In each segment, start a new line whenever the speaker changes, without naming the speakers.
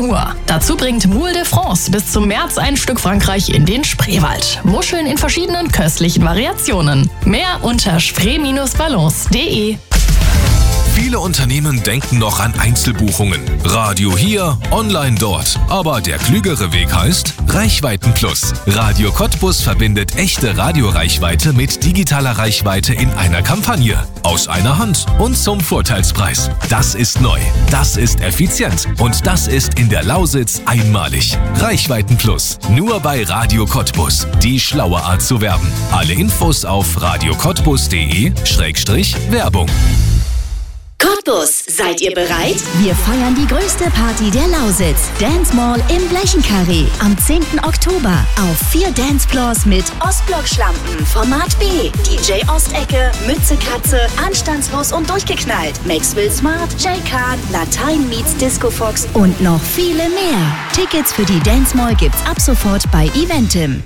Uhr. Dazu bringt Moule de France bis zum März ein Stück Frankreich in den Spreewald. Muscheln in verschiedenen köstlichen Variationen. Mehr unter spree-balance.de.
Viele Unternehmen denken noch an Einzelbuchungen. Radio hier, online dort. Aber der klügere Weg heißt Reichweiten-Plus. Radio Cottbus verbindet echte Radioreichweite mit digitaler Reichweite in einer Kampagne. Aus einer Hand und zum Vorteilspreis. Das ist neu, das ist effizient und das ist in der Lausitz einmalig. Reichweiten-Plus. Nur bei Radio Cottbus. Die schlaue Art zu werben. Alle Infos auf radiocottbus.de/Werbung.
Cottbus, seid ihr bereit? Wir feiern die größte Party der Lausitz. Dance Mall im Blechenkarree. Am 10. Oktober auf 4 Dancefloors mit Ostblock-Schlampen, Format B, DJ Ostecke, Mütze Katze, Anstandslos und durchgeknallt, Maxwell Smart, J-Card, Latein meets Disco Fox und noch viele mehr. Tickets für die Dance Mall gibt's ab sofort bei Eventim.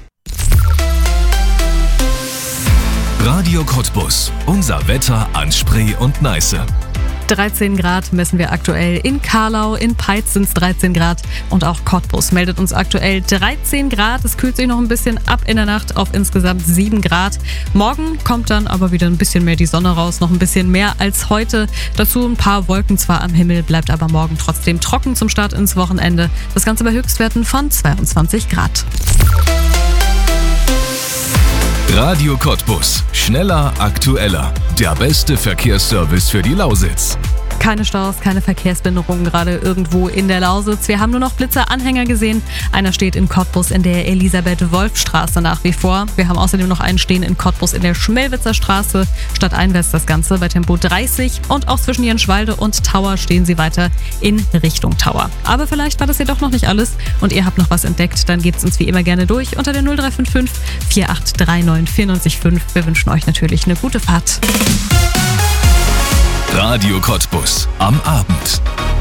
Radio Cottbus. Unser Wetter an Spree und Neiße.
13 Grad messen wir aktuell in Carlau, in Peitz sind es 13 Grad und auch Cottbus meldet uns aktuell 13 Grad. Es kühlt sich noch ein bisschen ab in der Nacht auf insgesamt 7 Grad. Morgen kommt dann aber wieder ein bisschen mehr die Sonne raus, noch ein bisschen mehr als heute. Dazu ein paar Wolken zwar am Himmel, bleibt aber morgen trotzdem trocken zum Start ins Wochenende. Das Ganze bei Höchstwerten von 22 Grad.
Radio Cottbus. Schneller, aktueller. Der beste Verkehrsservice für die Lausitz.
Keine Staus, keine Verkehrsbehinderungen gerade irgendwo in der Lausitz. Wir haben nur noch Blitzeranhänger gesehen. Einer steht in Cottbus in der Elisabeth-Wolf-Straße nach wie vor. Wir haben außerdem noch einen stehen in Cottbus in der Schmelwitzer Straße, stadteinwärts das Ganze bei Tempo 30. Und auch zwischen Jenschwalde und Tauer stehen sie weiter in Richtung Tauer. Aber vielleicht war das ja doch noch nicht alles und ihr habt noch was entdeckt. Dann gebt's uns wie immer gerne durch unter der 0355 4839 945. Wir wünschen euch natürlich eine gute Fahrt.
Radio Cottbus am Abend.